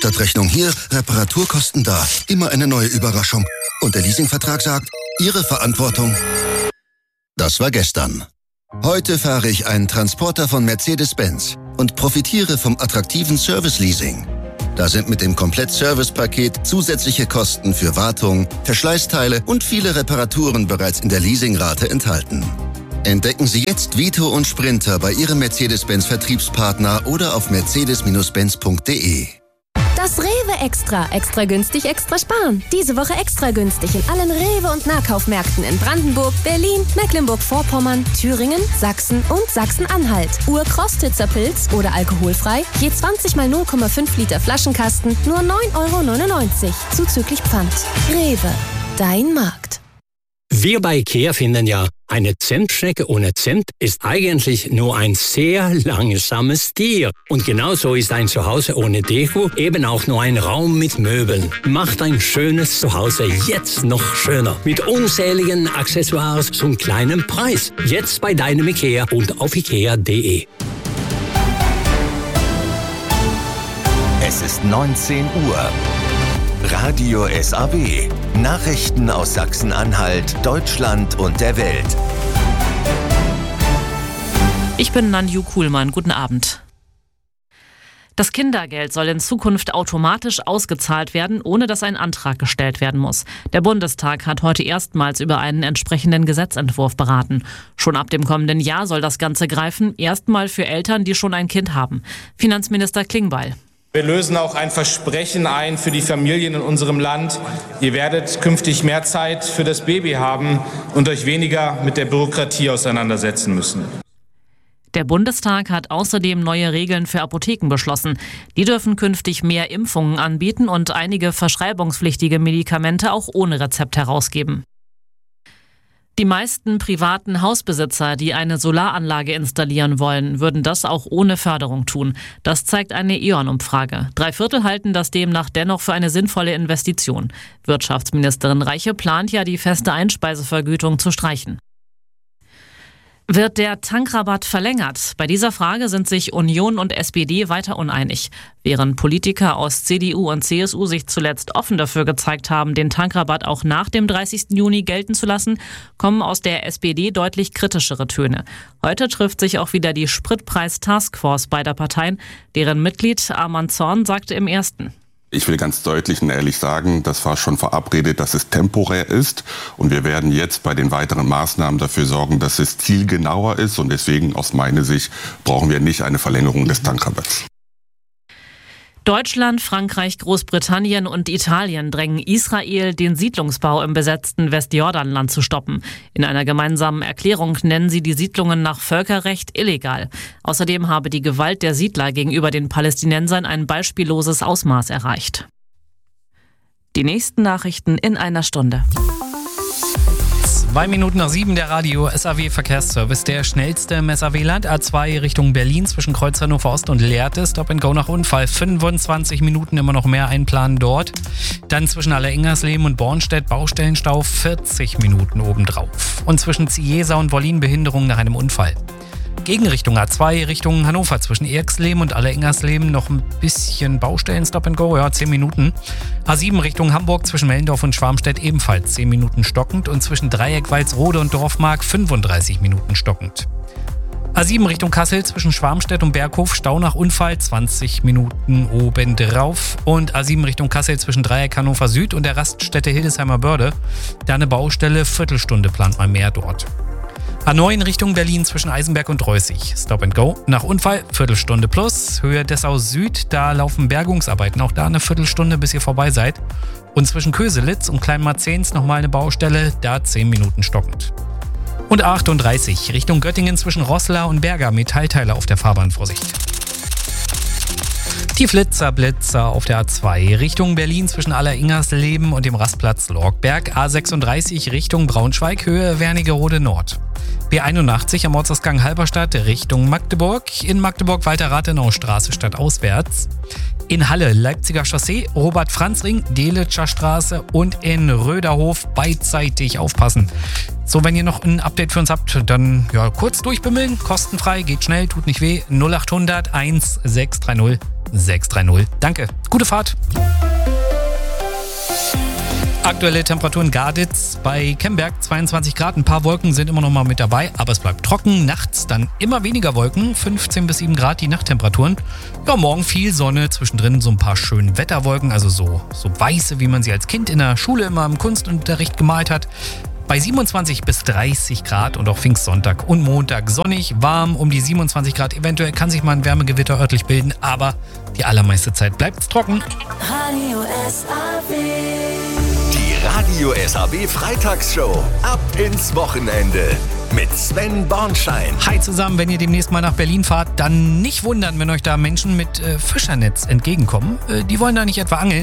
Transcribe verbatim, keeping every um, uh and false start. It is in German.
Werkstattrechnung hier, Reparaturkosten da. Immer eine neue Überraschung. Und der Leasingvertrag sagt, Ihre Verantwortung. Das war gestern. Heute fahre ich einen Transporter von Mercedes-Benz und profitiere vom attraktiven Service-Leasing. Da sind mit dem Komplett-Service-Paket zusätzliche Kosten für Wartung, Verschleißteile und viele Reparaturen bereits in der Leasingrate enthalten. Entdecken Sie jetzt Vito und Sprinter bei Ihrem Mercedes-Benz-Vertriebspartner oder auf mercedes Benz punkt de. Das Rewe Extra. Extra günstig, extra sparen. Diese Woche extra günstig in allen Rewe- und Nahkaufmärkten in Brandenburg, Berlin, Mecklenburg-Vorpommern, Thüringen, Sachsen und Sachsen-Anhalt. Urkrostitzer Pilz oder alkoholfrei, je zwanzig mal null Komma fünf Liter Flaschenkasten, nur neun Euro neunundneunzig. Zuzüglich Pfand. Rewe. Dein Markt. Wir bei IKEA finden ja, eine Zimtschnecke ohne Zimt ist eigentlich nur ein sehr langsames Tier. Und genauso ist ein Zuhause ohne Deko eben auch nur ein Raum mit Möbeln. Macht ein schönes Zuhause jetzt noch schöner. Mit unzähligen Accessoires zum kleinen Preis. Jetzt bei deinem IKEA und auf ikea punkt de. Es ist neunzehn Uhr. Radio S A W. Nachrichten aus Sachsen-Anhalt, Deutschland und der Welt. Ich bin Nanju Kuhlmann. Guten Abend. Das Kindergeld soll in Zukunft automatisch ausgezahlt werden, ohne dass ein Antrag gestellt werden muss. Der Bundestag hat heute erstmals über einen entsprechenden Gesetzentwurf beraten. Schon ab dem kommenden Jahr soll das Ganze greifen, erstmal für Eltern, die schon ein Kind haben. Finanzminister Klingbeil. Wir lösen auch ein Versprechen ein für die Familien in unserem Land. Ihr werdet künftig mehr Zeit für das Baby haben und euch weniger mit der Bürokratie auseinandersetzen müssen. Der Bundestag hat außerdem neue Regeln für Apotheken beschlossen. Die dürfen künftig mehr Impfungen anbieten und einige verschreibungspflichtige Medikamente auch ohne Rezept herausgeben. Die meisten privaten Hausbesitzer, die eine Solaranlage installieren wollen, würden das auch ohne Förderung tun. Das zeigt eine E ON-Umfrage. Drei Viertel halten das demnach dennoch für eine sinnvolle Investition. Wirtschaftsministerin Reiche plant ja, die feste Einspeisevergütung zu streichen. Wird der Tankrabatt verlängert? Bei dieser Frage sind sich Union und S P D weiter uneinig. Während Politiker aus C D U und C S U sich zuletzt offen dafür gezeigt haben, den Tankrabatt auch nach dem dreißigsten Juni gelten zu lassen, kommen aus der S P D deutlich kritischere Töne. Heute trifft sich auch wieder die Spritpreis-Taskforce beider Parteien. Deren Mitglied Arman Zorn sagte im ersten: Ich will ganz deutlich und ehrlich sagen, das war schon verabredet, dass es temporär ist. Und wir werden jetzt bei den weiteren Maßnahmen dafür sorgen, dass es zielgenauer ist. Und deswegen aus meiner Sicht brauchen wir nicht eine Verlängerung des Tankrabatts. Deutschland, Frankreich, Großbritannien und Italien drängen Israel, den Siedlungsbau im besetzten Westjordanland zu stoppen. In einer gemeinsamen Erklärung nennen sie die Siedlungen nach Völkerrecht illegal. Außerdem habe die Gewalt der Siedler gegenüber den Palästinensern ein beispielloses Ausmaß erreicht. Die nächsten Nachrichten in einer Stunde. Zwei Minuten nach sieben, der Radio S A W Verkehrsservice. Der schnellste im S A W-Land. A zwei Richtung Berlin zwischen Kreuz Hannover Ost und Lehrte. Stop and Go nach Unfall. fünfundzwanzig Minuten, immer noch mehr einplanen dort. Dann zwischen Alleringersleben und Bornstedt Baustellenstau vierzig Minuten obendrauf. Und zwischen Ziesa und Wollin Behinderung nach einem Unfall. Gegenrichtung A zwei Richtung Hannover zwischen Erxleben und Alleringersleben noch ein bisschen Baustellen, Stop and Go, ja, zehn Minuten. A sieben Richtung Hamburg zwischen Mellendorf und Schwarmstedt ebenfalls zehn Minuten stockend und zwischen Dreieck, Walsrode und Dorfmark fünfunddreißig Minuten stockend. A sieben Richtung Kassel zwischen Schwarmstedt und Berghof Stau nach Unfall zwanzig Minuten obendrauf und A sieben Richtung Kassel zwischen Dreieck Hannover Süd und der Raststätte Hildesheimer Börde. Da eine Baustelle, Viertelstunde plant man mehr dort. A neun Richtung Berlin zwischen Eisenberg und Reußig. Stop and Go. Nach Unfall Viertelstunde plus. Höhe Dessau Süd, da laufen Bergungsarbeiten. Auch da eine Viertelstunde, bis ihr vorbei seid. Und zwischen Köselitz und Kleinmarzens nochmal eine Baustelle, da zehn Minuten stockend. Und A achtunddreißig Richtung Göttingen zwischen Roßla und Berger. Metallteile auf der Fahrbahn, Vorsicht. Die Flitzer-Blitzer auf der A zwei Richtung Berlin zwischen Alleringersleben und dem Rastplatz Lorgberg. A sechsunddreißig Richtung Braunschweig, Höhe Wernigerode Nord. B einundachtzig am Ortsausgang Halberstadt Richtung Magdeburg. In Magdeburg Walter-Rathenau-Straße stadtauswärts. In Halle, Leipziger Chaussee, Robert-Franz-Ring, Delitscher Straße und in Röderhof beidseitig aufpassen. So, wenn ihr noch ein Update für uns habt, dann ja, kurz durchbimmeln, kostenfrei, geht schnell, tut nicht weh. null acht hundert eins sechs drei null sechs drei null. Danke, gute Fahrt. Aktuelle Temperaturen Garditz bei Kemberg zweiundzwanzig Grad. Ein paar Wolken sind immer noch mal mit dabei, aber es bleibt trocken. Nachts dann immer weniger Wolken, fünfzehn bis sieben Grad die Nachttemperaturen. Ja, morgen viel Sonne, zwischendrin so ein paar schöne Wetterwolken, also so, so weiße, wie man sie als Kind in der Schule immer im Kunstunterricht gemalt hat. Bei siebenundzwanzig bis dreißig Grad und auch Pfingstsonntag und Montag sonnig, warm um die siebenundzwanzig Grad. Eventuell kann sich mal ein Wärmegewitter örtlich bilden, aber die allermeiste Zeit bleibt es trocken. Radio S A W. Die Radio S A W Freitagsshow. Ab ins Wochenende. Mit Sven Bornschein. Hi zusammen, wenn ihr demnächst mal nach Berlin fahrt, dann nicht wundern, wenn euch da Menschen mit äh, Fischernetz entgegenkommen. Äh, die wollen da nicht etwa angeln.